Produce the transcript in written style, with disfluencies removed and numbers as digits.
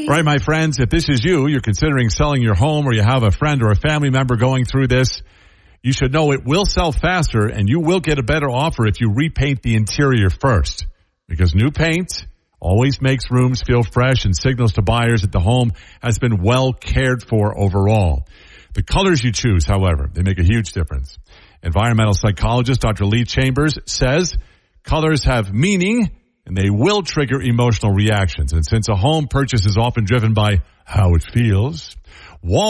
right, my friends, if this is you're considering selling your home or you have a friend or a family member going through this, you should know it will sell faster and you will get a better offer if you repaint the interior first. Because new paint always makes rooms feel fresh and signals to buyers that the home has been well cared for overall. The colors you choose, however, they make a huge difference. Environmental psychologist Dr. Lee Chambers says colors have meaning and they will trigger emotional reactions. And since a home purchase is often driven by how it feels,